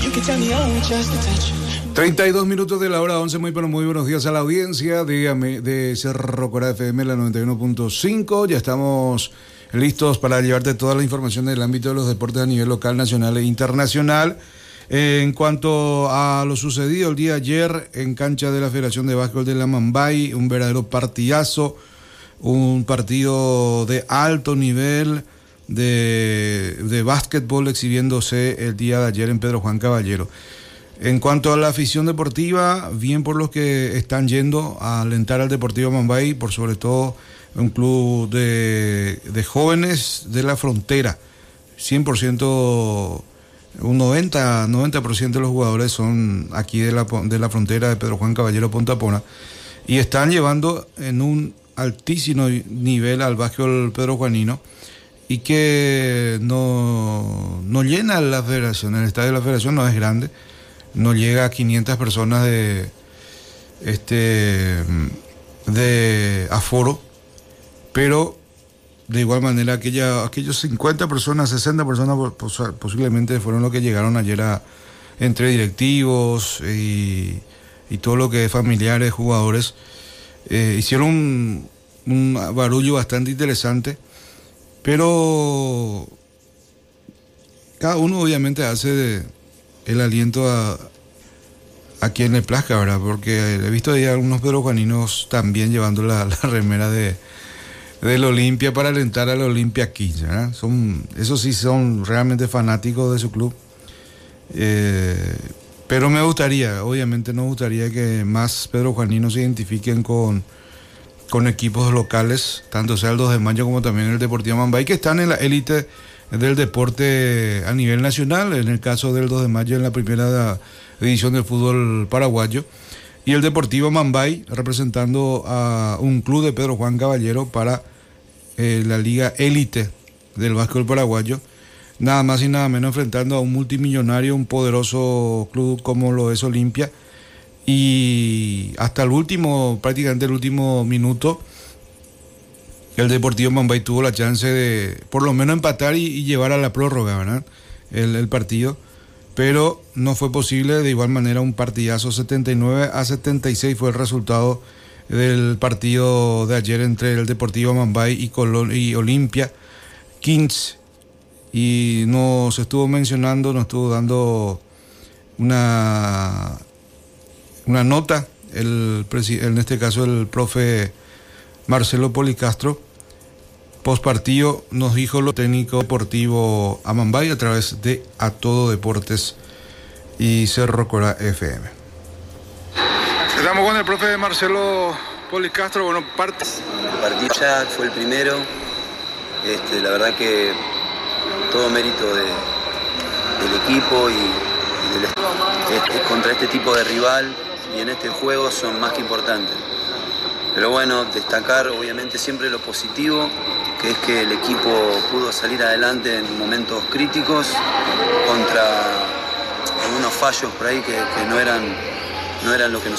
32 minutos de la hora 11, muy pero muy buenos días a la audiencia de Cerro Corá FM, la 91.5. Ya estamos listos para llevarte toda la información del ámbito de los deportes a nivel local, nacional e internacional. En cuanto a lo sucedido el día de ayer en cancha de la Federación de Básquetbol de la Mambay, un verdadero partidazo, un partido de alto nivel de básquetbol exhibiéndose el día de ayer en Pedro Juan Caballero. En cuanto a la afición deportiva, bien por los que están yendo a alentar al Deportivo Mambay, por sobre todo un club de jóvenes de la frontera. 100%, un 90% de los jugadores son aquí de la frontera de Pedro Juan Caballero, Punta Pona, y están llevando en un altísimo nivel al básquetbol pedrojuanino, y que no llena la federación. El estadio de la federación no es grande, no llega a 500 personas de aforo, pero de igual manera aquellos 50 personas, 60 personas posiblemente fueron los que llegaron ayer entre directivos y todo lo que es familiares, jugadores. Hicieron un barullo bastante interesante, pero cada uno obviamente hace el aliento a quien le plazca, ¿verdad? Porque he visto ahí algunos pedrojuaninos también llevando la remera del Olimpia para alentar al Olimpia 15, ¿verdad? Esos sí son realmente fanáticos de su club. Pero obviamente nos gustaría que más pedrojuaninos se identifiquen con equipos locales, tanto sea el 2 de Mayo como también el Deportivo Mambay, que están en la élite del deporte a nivel nacional, en el caso del 2 de Mayo en la primera división del fútbol paraguayo, y el Deportivo Mambay representando a un club de Pedro Juan Caballero para la liga élite del básquetbol paraguayo, nada más y nada menos enfrentando a un multimillonario, un poderoso club como lo es Olimpia. Y hasta prácticamente el último minuto, el Deportivo Mambay tuvo la chance de por lo menos empatar y llevar a la prórroga, ¿verdad? El partido, pero no fue posible. De igual manera, un partidazo, 79-76 fue el resultado del partido de ayer entre el Deportivo Mambay y Olimpia 15. Y nos estuvo dando una nota, en este caso el profe Marcelo Policastro, post partido nos dijo lo técnico deportivo a Mambay a través de A Todo Deportes y Cerro Corá FM. Estamos con el profe Marcelo Policastro. Bueno, el partido ya fue el primero, la verdad que todo mérito del equipo y contra este tipo de rival y en este juego son más que importantes. Pero bueno, destacar obviamente siempre lo positivo, que es que el equipo pudo salir adelante en momentos críticos contra algunos fallos por ahí que no eran lo que nosotros